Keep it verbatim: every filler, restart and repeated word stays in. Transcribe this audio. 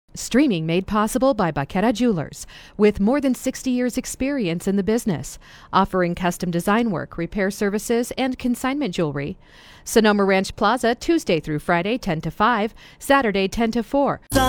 Streaming made possible by Baqueta Jewelers, with more than sixty years experience in the business, offering custom design work, repair services, and consignment jewelry. Sonoma Ranch Plaza, Tuesday through Friday, ten to five, Saturday, ten to four.